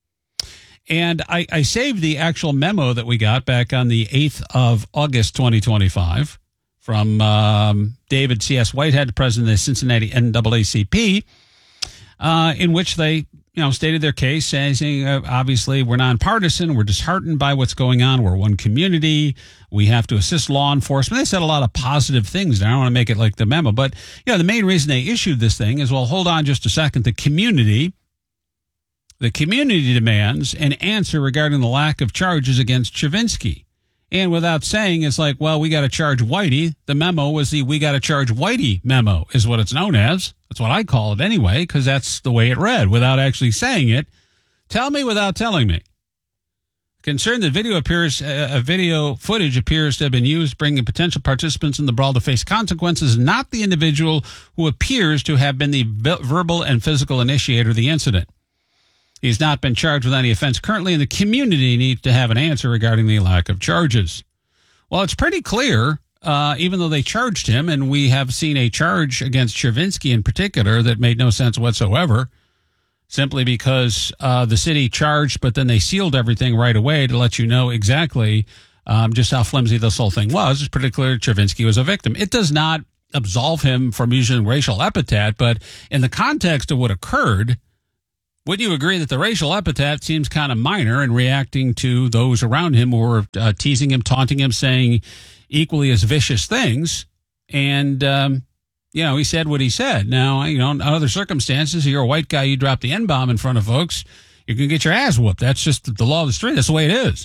And I, I saved the actual memo that we got back on the eighth of August, twenty twenty-five, from um, David C S. Whitehead, president of the Cincinnati N double A C P, uh, in which they you know, stated their case, saying, uh, obviously, we're nonpartisan. We're disheartened by what's going on. We're one community. We have to assist law enforcement. They said a lot of positive things there. I don't want to make it like the memo. But, you know, the main reason they issued this thing is, well, hold on just a second. The community, the community demands an answer regarding the lack of charges against Chervinsky. And without saying, it's like, well, we got to charge Whitey. The memo was the we got to charge Whitey memo is what it's known as. That's what I call it anyway, because that's the way it read without actually saying it. Tell me without telling me. Concerned that video appears, uh, video footage appears to have been used, bringing potential participants in the brawl to face consequences, not the individual who appears to have been the verbal and physical initiator of the incident. He's not been charged with any offense currently, and the community needs to have an answer regarding the lack of charges. Well, it's pretty clear, uh, even though they charged him, and we have seen a charge against Chervinsky in particular that made no sense whatsoever, simply because uh, the city charged, but then they sealed everything right away to let you know exactly um, just how flimsy this whole thing was. It's pretty clear Chervinsky was a victim. It does not absolve him from using racial epithet, but in the context of what occurred, would you agree that the racial epithet seems kind of minor in reacting to those around him who were uh, teasing him, taunting him, saying equally as vicious things? And, um, you know, he said what he said. Now, you know, in other circumstances, you're a white guy, you drop the N-bomb in front of folks, you're going to get your ass whooped. That's just the law of the street. That's the way it is.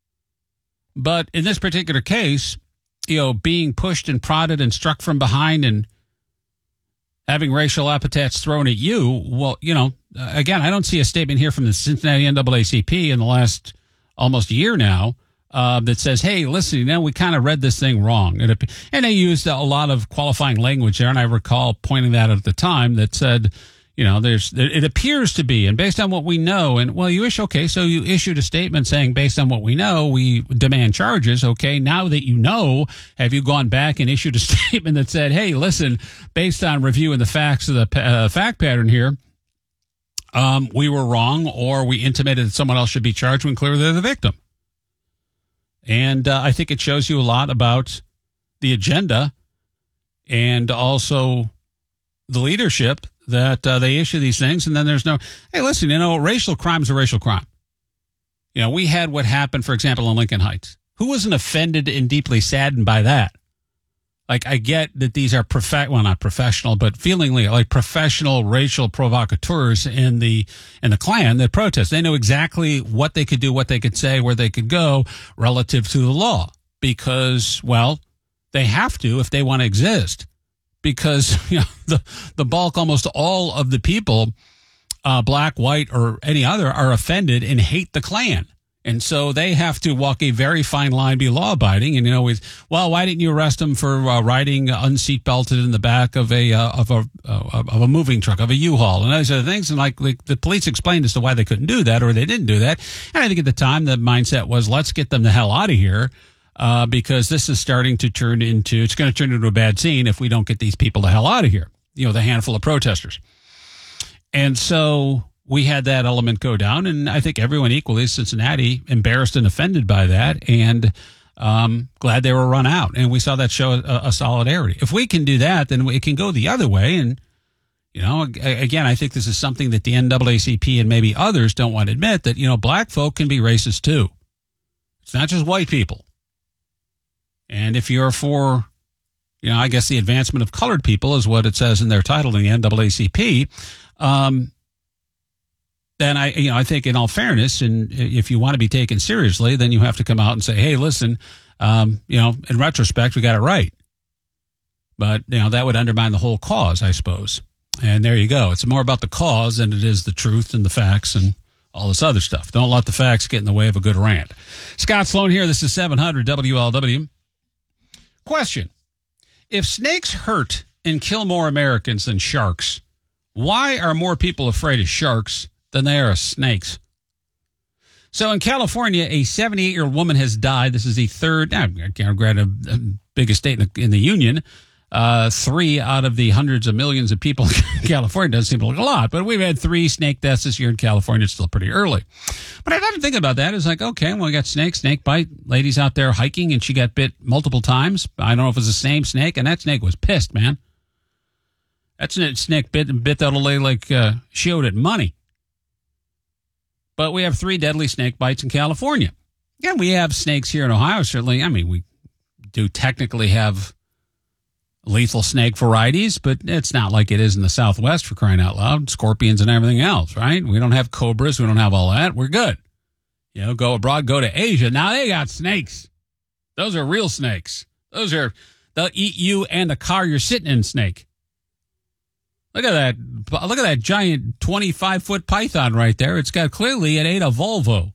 But in this particular case, you know, being pushed and prodded and struck from behind and having racial epithets thrown at you, well, you know, again, I don't see a statement here from the Cincinnati N double A C P in the last almost year now uh, that says, hey, listen, you know, we kind of read this thing wrong. And, it, and they used a lot of qualifying language there, and I recall pointing that out at the time that said, you know, there's it appears to be, and based on what we know, and, well, you issue, okay, so you issued a statement saying, based on what we know, we demand charges, okay, now that you know, have you gone back and issued a statement that said, hey, listen, based on reviewing the facts of the uh, fact pattern here, um, we were wrong, or we intimated that someone else should be charged when clearly they're the victim. And uh, I think it shows you a lot about the agenda and also the leadership that uh, they issue these things, and then there's no, hey, listen, you know, racial crime is a racial crime. You know, we had what happened, for example, in Lincoln Heights. Who wasn't offended and deeply saddened by that? Like, I get that these are, prof- well, not professional, but feelingly like professional racial provocateurs in the in the Klan that protest. They know exactly what they could do, what they could say, where they could go relative to the law because, well, they have to if they want to exist. Because, you know, the, the bulk, almost all of the people, uh, black, white, or any other, are offended and hate the Klan. And so they have to walk a very fine line, be law-abiding. And, you know, with, well, why didn't you arrest him for uh, riding unseat belted in the back of a uh, of a uh, of a moving truck, of a U-Haul, and those other things? And like, like the police explained as to why they couldn't do that, or they didn't do that. And I think at the time the mindset was, let's get them the hell out of here. Uh, because this is starting to turn into, it's going to turn into a bad scene if we don't get these people the hell out of here, you know, the handful of protesters. And so we had that element go down, and I think everyone equally, Cincinnati, embarrassed and offended by that, and um, glad they were run out. And we saw that show a, a solidarity. If we can do that, then it can go the other way. And, you know, again, I think this is something that the N double A C P and maybe others don't want to admit, that, you know, black folk can be racist too. It's not just white people. And if you're for, you know, I guess the advancement of colored people is what it says in their title in the N double A C P, um, then I, you know, I think in all fairness, and if you want to be taken seriously, then you have to come out and say, hey, listen, um, you know, in retrospect, we got it right. But, you know, that would undermine the whole cause, I suppose. And there you go. It's more about the cause than it is the truth and the facts and all this other stuff. Don't let the facts get in the way of a good rant. Scott Sloan here. This is seven hundred W L W. Question. If snakes hurt and kill more Americans than sharks, why are more people afraid of sharks than they are of snakes? So in California, a seventy-eight-year-old woman has died. This is the third, I can't grab a biggest state in the, in the union. Uh, three out of the hundreds of millions of people in California. Doesn't seem like a lot, but we've had three snake deaths this year in California. It's still pretty early. But I didn't think about that. It's like, okay, well, we got snake, snake bite. Lady's out there hiking, and she got bit multiple times. I don't know if it was the same snake, and that snake was pissed, man. That snake bit, bit that old lady like uh, she owed it money. But we have three deadly snake bites in California. And we have snakes here in Ohio, certainly. I mean, we do technically have lethal snake varieties, but it's not like it is in the Southwest, for crying out loud. Scorpions and everything else, right? We don't have cobras. We don't have all that. We're good. You know, go abroad, go to Asia. Now they got snakes. Those are real snakes. Those are, they'll eat you and the car you're sitting in snake. Look at that. Look at that giant twenty-five foot python right there. It's got clearly, it ate a Volvo.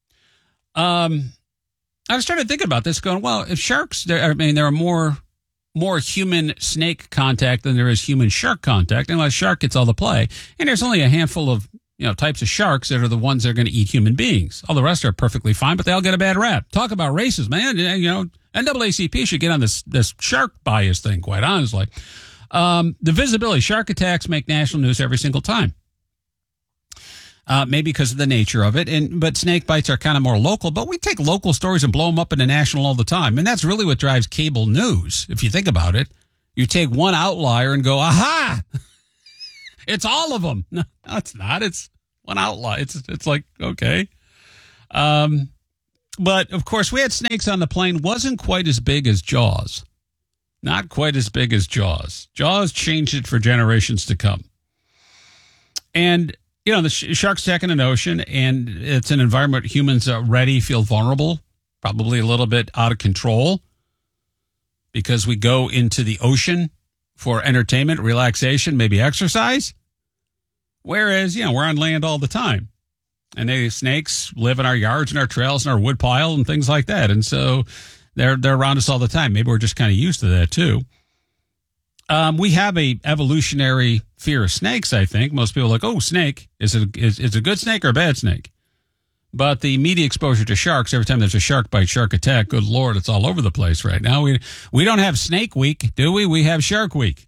Um, I was trying to think about this going, well, if sharks, there, I mean, there are more, more human snake contact than there is human shark contact, and a shark gets all the play. And there's only a handful of, you know, types of sharks that are the ones that are going to eat human beings. All the rest are perfectly fine, but they all get a bad rap. Talk about races, man. You know, N double A C P should get on this, this shark bias thing, quite honestly. Um, the visibility, shark attacks make national news every single time. Uh, maybe because of the nature of it. And, but snake bites are kind of more local, but we take local stories and blow them up into national all the time. And that's really what drives cable news. If you think about it, you take one outlier and go, aha, it's all of them. No, it's not. It's one outlier. It's, it's like, okay. Um, but of course we had snakes on the plane. Wasn't quite as big as Jaws. Not quite as big as Jaws. Jaws changed it for generations to come. And, you know, the sh- sharks attack in an ocean, and it's an environment humans already feel vulnerable, probably a little bit out of control, because we go into the ocean for entertainment, relaxation, maybe exercise. Whereas, you know, we're on land all the time. And they snakes live in our yards and our trails and our wood pile and things like that. And so They're they're around us all the time. Maybe we're just kind of used to that too. Um, we have a evolutionary fear of snakes. I think most people are like, oh, snake is it is is it a good snake or a bad snake? But the media exposure to sharks, every time there's a shark bite, shark attack, good Lord, it's all over the place right now. We we don't have Snake Week, do we? We have Shark Week.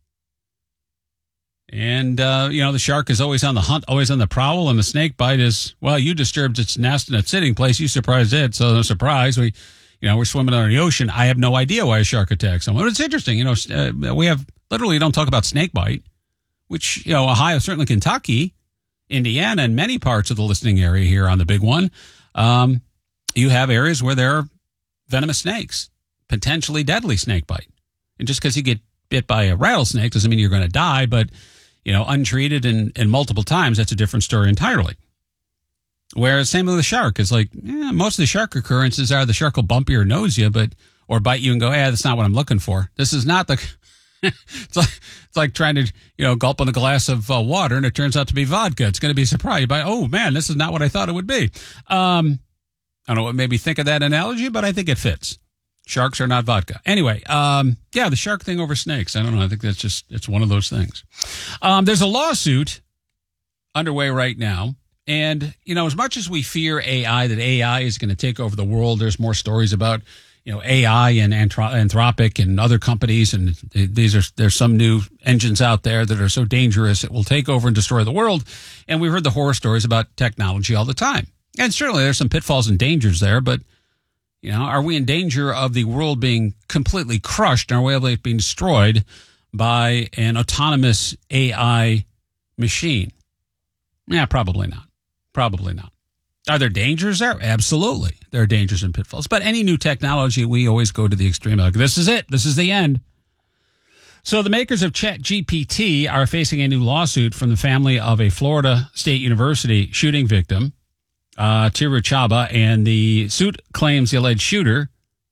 And, uh, you know, the shark is always on the hunt, always on the prowl, and the snake bite is, well, you disturbed its nest and its sitting place. You surprised it, so no surprise. We, you know, we're swimming under the ocean. I have no idea why a shark attacks someone. But it's interesting. You know, uh, we have literally don't talk about snake bite, which, you know, Ohio, certainly Kentucky, Indiana, and many parts of the listening area here on the big one. Um, you have areas where there are venomous snakes, potentially deadly snake bite. And just because you get bit by a rattlesnake doesn't mean you're going to die, but, you know, untreated and, and multiple times, that's a different story entirely. Whereas same with the shark is like, yeah, most of the shark occurrences are the shark will bump you or nose you, but, or bite you and go, yeah, that's not what I'm looking for. This is not the, it's like, it's like trying to, you know, gulp on a glass of uh, water and it turns out to be vodka. It's going to be surprised by, oh man, this is not what I thought it would be. Um, I don't know what made me think of that analogy, but I think it fits. Sharks are not vodka. Anyway, um, yeah, the shark thing over snakes. I don't know. I think that's just, it's one of those things. Um, there's a lawsuit underway right now. And, you know, as much as we fear A I, that A I is going to take over the world, there's more stories about, you know, A I and Anthropic and other companies. And these are, there's some new engines out there that are so dangerous it will take over and destroy the world. And we've heard the horror stories about technology all the time. And certainly there's some pitfalls and dangers there, but, you know, are we in danger of the world being completely crushed? Are we being destroyed by an autonomous A I machine? Yeah, probably not. Probably not. Are there dangers there? Absolutely. There are dangers and pitfalls. But any new technology, we always go to the extreme. Like, this is it. This is the end. So the makers of ChatGPT are facing a new lawsuit from the family of a Florida State University shooting victim, uh, Tiru Chaba, and the suit claims the alleged shooter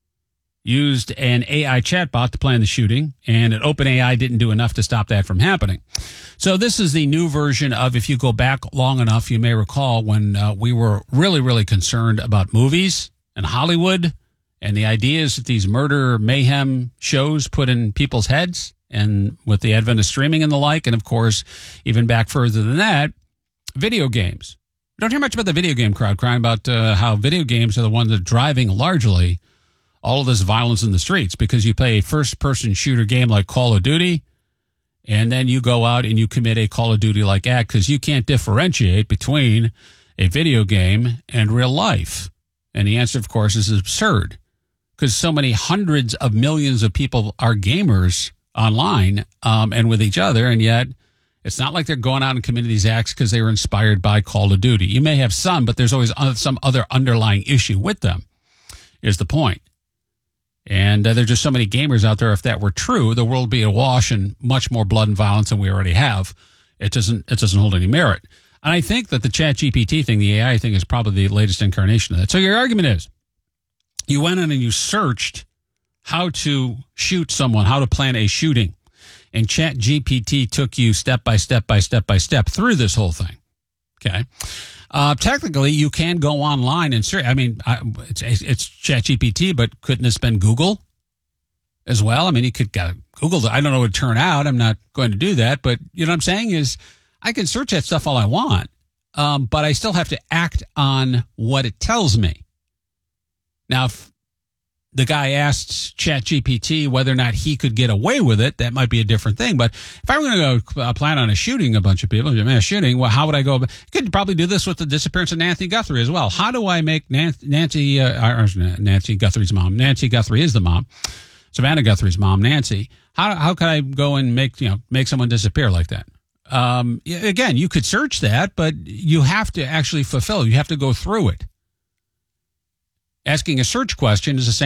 used an A I chatbot to plan the shooting, and an OpenAI didn't do enough to stop that from happening. So this is the new version of, if you go back long enough, you may recall when uh, we were really, really concerned about movies and Hollywood and the ideas that these murder mayhem shows put in people's heads, and with the advent of streaming and the like, and of course, even back further than that, video games. You don't hear much about the video game crowd crying about uh, how video games are the ones that are driving largely all of this violence in the streets, because you play a first-person shooter game like Call of Duty, and then you go out and you commit a Call of Duty-like act because you can't differentiate between a video game and real life. And the answer, of course, is absurd, because so many hundreds of millions of people are gamers online um, and with each other, and yet it's not like they're going out and committing these acts because they were inspired by Call of Duty. You may have some, but there's always some other underlying issue with them, is the point. And uh, there's just so many gamers out there. If that were true, the world would be awash in much more blood and violence than we already have. It doesn't, it doesn't hold any merit. And I think that the ChatGPT thing, the A I thing, is probably the latest incarnation of that. So your argument is, you went in and you searched how to shoot someone, how to plan a shooting, and ChatGPT took you step by step by step by step through this whole thing. Okay. Uh, technically, you can go online and search. I mean, I, it's, it's ChatGPT, but couldn't this been Google as well? I mean, you could uh, Google. I don't know what it would turn out. I'm not going to do that. But you know what I'm saying is, I can search that stuff all I want, um, but I still have to act on what it tells me. Now, if the guy asked ChatGPT whether or not he could get away with it, that might be a different thing. But if I were going to go uh, plan on a shooting a bunch of people, a mass shooting, well, how would I go? You could probably do this with the disappearance of Nancy Guthrie as well. How do I make Nancy, Nancy, uh, Nancy Guthrie's mom? Nancy Guthrie is the mom. Savannah Guthrie's mom, Nancy. How how could I go and make you know make someone disappear like that? Um, again, you could search that, but you have to actually fulfill. You have to go through it. Asking a search question is the same.